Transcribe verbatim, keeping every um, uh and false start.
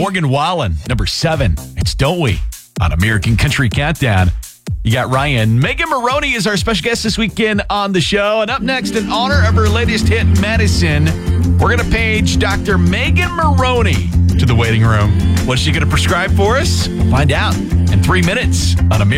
Morgan Wallen, number seven. It's Don't We on American Country Countdown. You got Ryan. Megan Maroney is our special guest this weekend on the show. And up next, in honor of her latest hit, Medicine, we're going to page Doctor Megan Maroney to the waiting room. What's she going to prescribe for us? We'll find out in three minutes on American